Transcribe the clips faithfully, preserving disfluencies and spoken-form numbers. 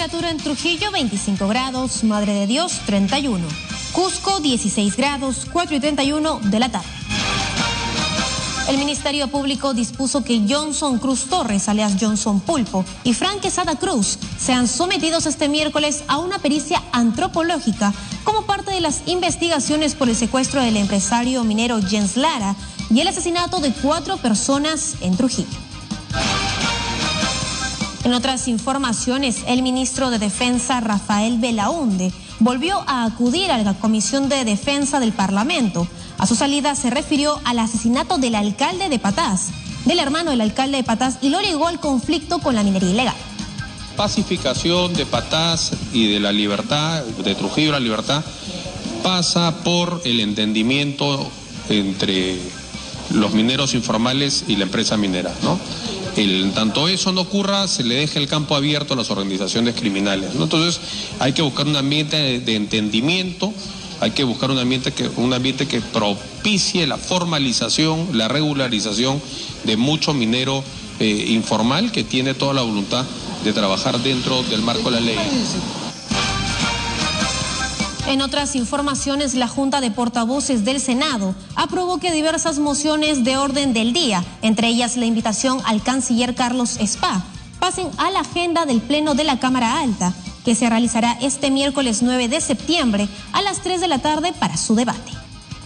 Temperatura en Trujillo veinticinco grados, Madre de Dios treinta y uno. Cusco dieciséis grados, cuatro y treinta y uno de la tarde. El Ministerio Público dispuso que Johnson Cruz Torres, alias Johnson Pulpo, y Frank Quesada Cruz sean sometidos este miércoles a una pericia antropológica como parte de las investigaciones por el secuestro del empresario minero Jens Lara y el asesinato de cuatro personas en Trujillo. En otras informaciones, el ministro de Defensa, Rafael Belaúnde, volvió a acudir a la Comisión de Defensa del Parlamento. A su salida se refirió al asesinato del alcalde de Patás, del hermano del alcalde de Patás, y lo ligó al conflicto con la minería ilegal. Pacificación de Patás y de la libertad, de Trujillo la libertad, pasa por el entendimiento entre los mineros informales y la empresa minera, ¿no? El, en tanto eso no ocurra, se le deja el campo abierto a las organizaciones criminales, ¿no? Entonces hay que buscar un ambiente de, de entendimiento, hay que buscar un ambiente que, un ambiente que propicie la formalización, la regularización de mucho minero eh, informal que tiene toda la voluntad de trabajar dentro del marco de la ley. En otras informaciones, la Junta de Portavoces del Senado aprobó que diversas mociones de orden del día, entre ellas la invitación al canciller Carlos Spa, pasen a la agenda del Pleno de la Cámara Alta, que se realizará este miércoles nueve de septiembre a las tres de la tarde para su debate.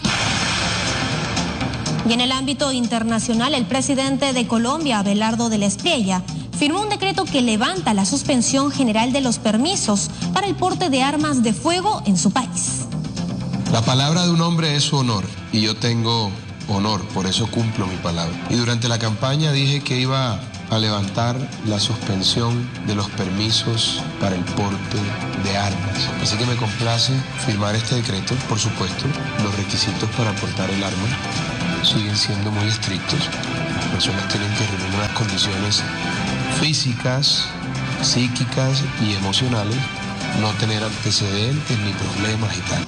Y en el ámbito internacional, el presidente de Colombia, Abelardo de la Espriella, firmó un decreto que levanta la suspensión general de los permisos para el porte de armas de fuego en su país. La palabra de un hombre es su honor y yo tengo honor, por eso cumplo mi palabra. Y durante la campaña dije que iba a levantar la suspensión de los permisos para el porte de armas. Así que me complace firmar este decreto. Por supuesto, los requisitos para portar el arma siguen siendo muy estrictos. Las personas tienen que reunir unas condiciones físicas, psíquicas y emocionales, no tener antecedentes ni problemas y tal.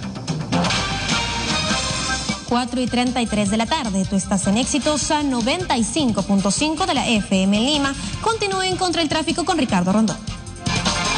cuatro y treinta y tres de la tarde, tú estás en Exitosa noventa y cinco punto cinco de la F M en Lima. Continúen contra el tráfico con Ricardo Rondón.